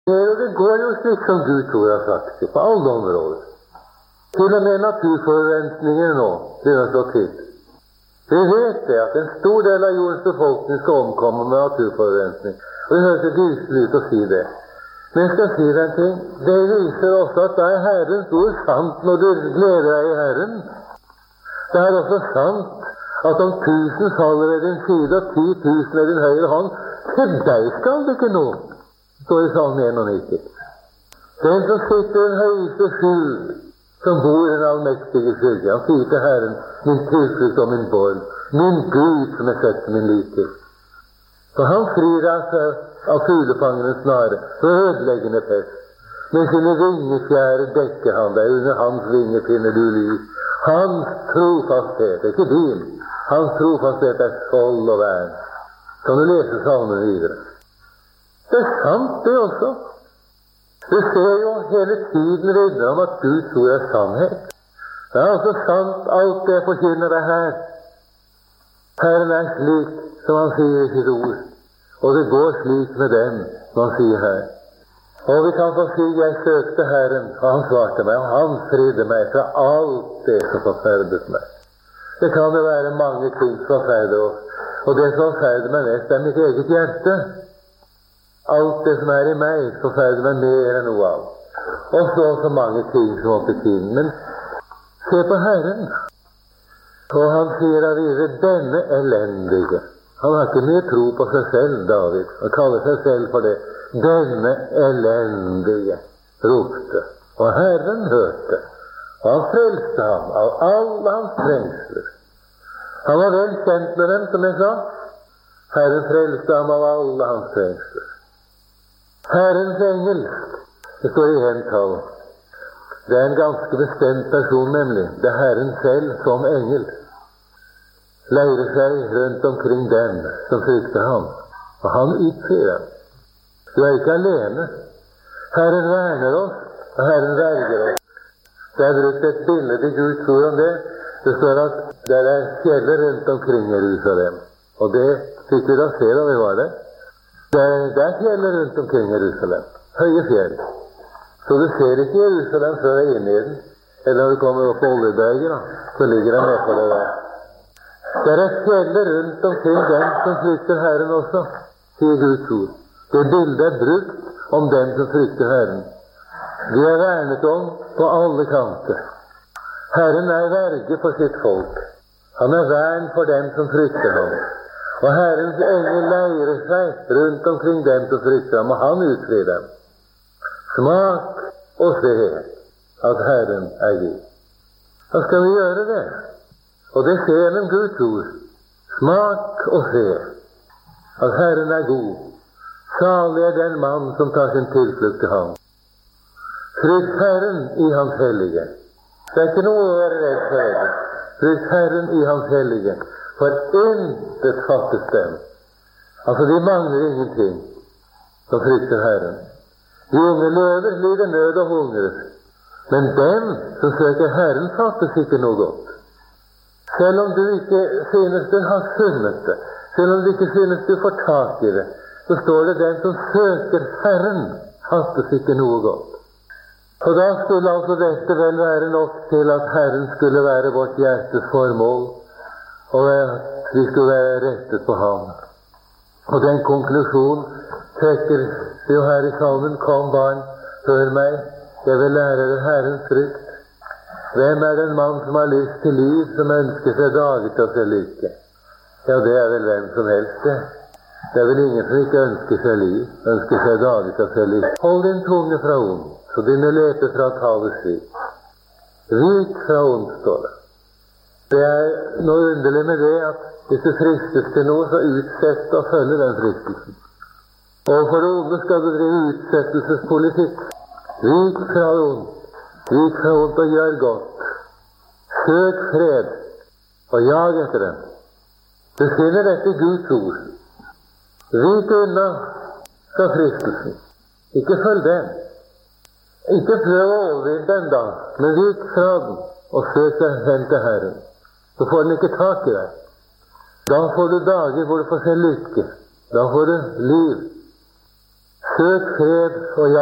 Det går jo slik som Guds ord har sagt det, på alle områder. Til og med naturforurensninger nå begynner å slå til. Vi vet det at en stor del av jordens befolkning skal omkomme med naturforurensning. Og det høres gyselig ut å si det. Men jeg skal si deg en ting. Det viser også at da er Herrens ord sant når du gleder deg i Herren. Det er også sant at om 1000 faller ved din side og 10 000 ved din høyre hånd, til deg skal det ikke noe. Det står i Salme 91. Den som sitter i den høyeste skjul, som bor i den allmektige skygge, han sier til Herren, min tilflukt og min borg, min Gud som jeg setter min lit til. For han frir av fuglefangerens snare, for ødeleggende pest. Med sine vingefjære dekker han deg, under hans vinger finner du lys. Hans trofasthet, ikke din, hans trofasthet er skjold og vern. Kan du lese salmen videre? Det er sant det også. Du ser jo hele tiden rydder om at Guds ord er sannhet. Det er altså sant alt det forkynner deg her. Herren er slik som han sier i sitt ord, og det går slik med dem som han sier her. Og vi kan få si, jeg søkte Herren, og han svarte meg, og han fridde meg fra alt det som forferdet meg. Det kan jo være mange ting som forferder oss, og det som forferder meg mest er mitt eget hjerte. Alt det som er i meg forferder meg mer enn noe av. Og så mange ting som måtte til. Men se på Herren. Og han sier da videre, denne elendige. Han har ikke mye tro på seg selv, David. Han kaller seg selv for det. Denne elendige, ropte. Og Herren hørte. Og han frelste ham av alle hans trengsler. Han var vel kjent med dem, som jeg sa. Herren frelste ham av alle hans trengsler. Herrens engel, det står i entall. Det er en ganske bestemt person, nemlig. Det er Herren selv som engel. Leirer seg rundt omkring dem som frykter ham. Og han utfyrer dem. Du er ikke alene. Herren verner oss, og Herren verger oss. Det er brukt et bilde i Guds ord om det. Det står at det er fjeller rundt omkring Jerusalem. Og det fikk vi da se da vi var der. Det er fjeller rundt omkring Jerusalem. Høye fjell. Så du ser ikke Jerusalem før du er inne i den. Eller når du kommer opp på Oljeberget, så ligger den nedpå det der. Det er fjeller rundt omkring dem som frykter Herren også, sier Guds ord. Det bildet er brukt om dem som frykter Herren. De er vernet om på alle kanter. Herren er verge for sitt folk. Han er vern for dem som frykter ham. Og Herrens engel leirer seg rundt omkring dem som frykter ham, og han utfrir dem. Smak og se at Herren er god. Da skal vi gjøre det. Og det skjer gjennom Guds ord. Smak og se at Herren er god. Salig er den mann som tar sin tilflukt til ham. Frykt Herren i hans hellige. Det er ikke noe å være redd for. Frykt Herren i hans hellige. For intet fattes dem. Altså, de mangler ingenting som frykter Herren. De unge løver lider nød og hunger. Men dem som søker Herren fattes ikke noe godt. Selv om du ikke synes du har funnet det, selv om du ikke synes du får tak i det, så står det den som søker Herren fattes ikke noe godt. Og da skulle altså dette vel være nok til at Herren skulle være vårt hjertes formål, og vi skulle være rettet på ham. Og den konklusjonen trekker vi jo her i salmen. Kom barn, hør meg, jeg vil lære dere Herrens frykt. Hvem er den mann som har lyst til liv, som ønsker seg dager til å se lykke? Ja, det er vel hvem som helst det. Det er vel ingen som ikke ønsker seg liv, ønsker seg dager til å se lykke. Hold din tunge fra ond, så dine leper fra tale slik. Vik fra ond, står det. Det er noe underlig med det at hvis du fristes til noe, så utsett og følge den fristelsen. Og for det onde skal du drive utsettelsespolitikk. Vik fra ondt og gjør godt. Søk fred og jag etter dem. Du finner dette Guds ord. Vik unna fra fristelsen. Ikke følg den. Ikke prøv å overvinne den da, men vik fra den og søk deg hen til Herren. Så får den ikke tak i deg. Da får du dager hvor du får se lykke. Da får du liv. Søk fred og